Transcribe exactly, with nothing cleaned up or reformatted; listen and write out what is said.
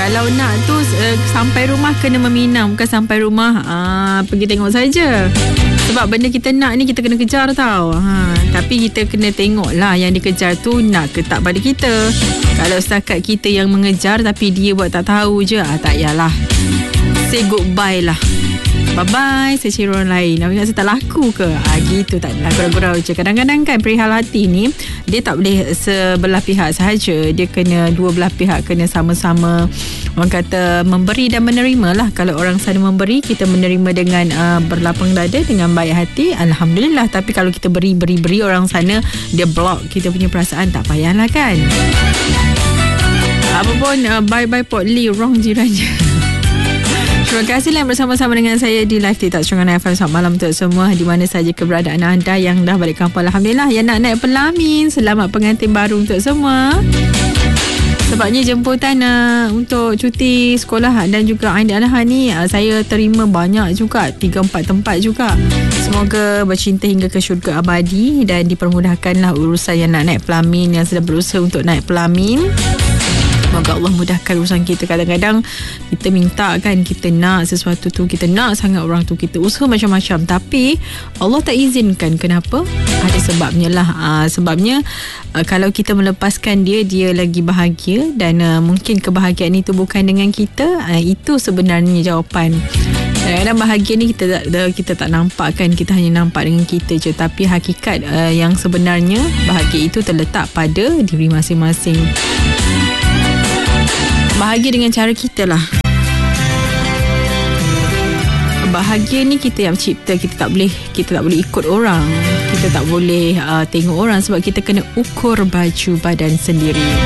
Kalau nak tu uh, sampai rumah kena meminang, bukan sampai rumah uh, pergi tengok saja. Sebab benda kita nak ni kita kena kejar tau. Ha, tapi kita kena tengok lah yang dikejar tu nak ke tak pada kita. Kalau setakat kita yang mengejar tapi dia buat tak tahu je, ah, tak payahlah. Say goodbye lah. Bye-bye, saya cari orang lain. Nak ingat saya tak laku ke? Ah, gitu tak nak gurau-gurau je. Kadang-kadang kan perihal hati ni, dia tak boleh sebelah pihak sahaja. Dia kena dua belah pihak kena sama-sama, orang kata, memberi dan menerima lah. Kalau orang sana memberi, kita menerima dengan uh, berlapang dada, dengan baik hati, Alhamdulillah. Tapi kalau kita beri-beri-beri, orang sana dia block kita punya perasaan, tak payahlah kan. Apapun, uh, bye-bye Port Lee, wrong jirannya. Terima kasih yang bersama-sama dengan saya di live TikTok Terengganu F M. Selamat malam untuk semua di mana saja keberadaan anda yang dah balik kampung. Alhamdulillah. Yang nak naik Pelamin, selamat pengantin baru untuk semua. Sebabnya jemputan uh, untuk cuti sekolah dan juga Aid Adha ni, uh, saya terima banyak juga, tiga empat tempat juga. Semoga bercinta hingga ke syurga abadi dan dipermudahkanlah urusan yang nak naik Pelamin, yang sedang berusaha untuk naik Pelamin. Semoga Allah mudahkan urusan kita. Kadang-kadang kita minta kan, kita nak sesuatu tu, kita nak sangat orang tu, kita usaha macam-macam, tapi Allah tak izinkan. Kenapa? Ada sebabnya lah. uh, Sebabnya uh, kalau kita melepaskan dia, dia lagi bahagia, dan uh, mungkin kebahagiaan itu bukan dengan kita. uh, Itu sebenarnya jawapan. Kadang-kadang bahagia ni kita tak, kita tak nampak kan, kita hanya nampak dengan kita je. Tapi hakikat uh, yang sebenarnya, bahagia itu terletak pada diri masing-masing. Bahagia dengan cara kita lah. Bahagia ni kita yang cipta. Kita tak boleh Kita tak boleh ikut orang. Kita tak boleh uh, tengok orang, sebab kita kena ukur baju badan sendiri.